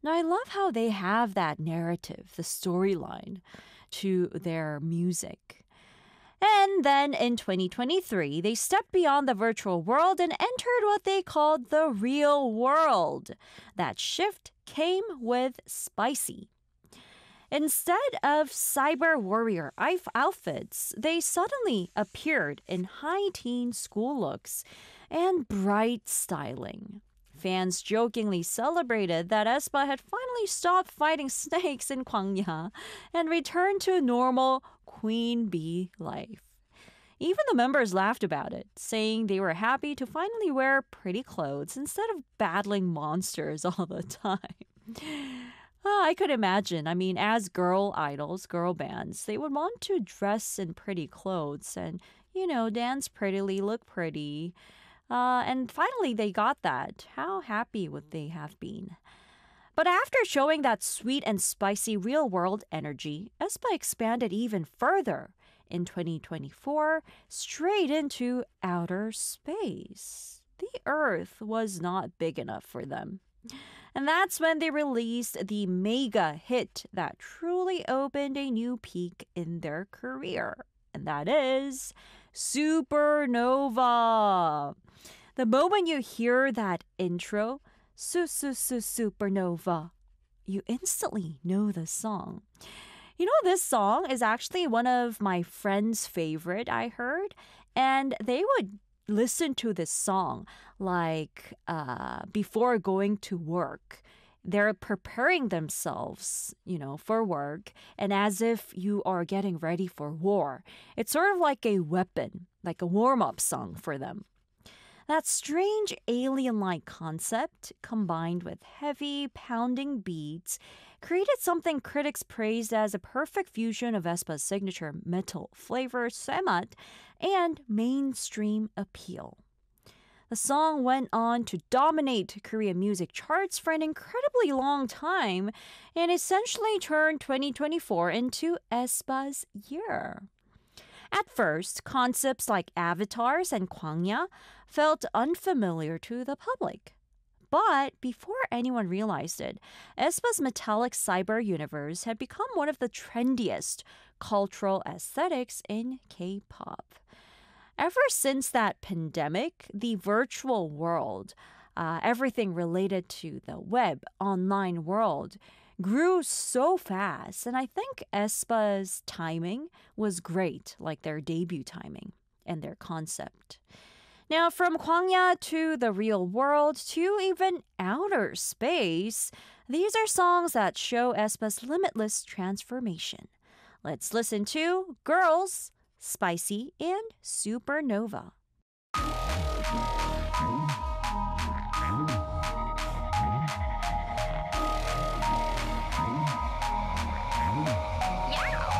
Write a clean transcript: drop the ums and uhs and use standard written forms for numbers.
I love how they have that narrative, the storyline to their music. And then in 2023, they stepped beyond the virtual world and entered what they called the real world. That shift came with Spicy. Instead of cyber warrior outfits, they suddenly appeared in high teen school looks and bright styling. Fans jokingly celebrated that aespa had finally stopped fighting snakes in Gwangya and returned to normal queen bee life. Even the members laughed about it, saying they were happy to finally wear pretty clothes instead of battling monsters all the time. I could imagine. I mean, as girl idols, girl bands, they would want to dress in pretty clothes and, dance prettily, look pretty. And finally, they got that. How happy would they have been? But after showing that sweet and spicy real world energy, aespa expanded even further in 2024, straight into outer space. The Earth was not big enough for them. And that's when they released the mega hit that truly opened a new peak in their career. And that is Supernova. The moment you hear that intro, Supernova, you instantly know the song. This song is actually one of my friends' favorite, I heard, and they would listen to this song like before going to work. They're preparing themselves, for work, and as if you are getting ready for war. It's sort of like a weapon, like a warm-up song for them. That strange alien-like concept, combined with heavy, pounding beats, created something critics praised as a perfect fusion of aespa's signature metal flavor, semat, and mainstream appeal. The song went on to dominate Korean music charts for an incredibly long time and essentially turned 2024 into aespa's year. At first, concepts like avatars and Gwangya felt unfamiliar to the public. But before anyone realized it, aespa's metallic cyber universe had become one of the trendiest cultural aesthetics in K-pop. Ever since that pandemic, the virtual world, everything related to the web, online world, grew so fast. And I think aespa's timing was great, like their debut timing and their concept. Now, from Gwangya to the real world to even outer space, these are songs that show aespa's limitless transformation. Let's listen to Girls, Spicy, and Supernova.